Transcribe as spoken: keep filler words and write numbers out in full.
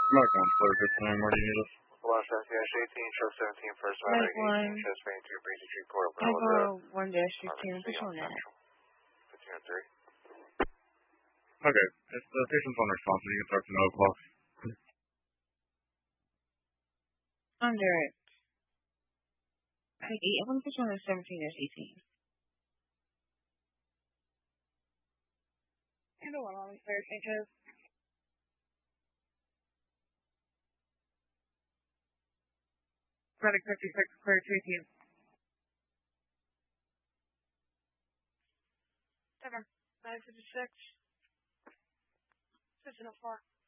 Mark one, Florida fifty-nine, where do you need us? Los Angeles eighteen, show seventeen, first Mark ladder, one. eighteen, chest vein two, Breezy Street, Port Open, Echo Road. one dash fifteen, push on that. fifteen oh three. Okay, if the patient's unresponsive, you can start to no o'clock. Under it. I want to push on the seventeen dash eighteen. And the one on third changes. Medic fifty-six, clear to eighteen. Seven. Medic fifty-six. Six and a four.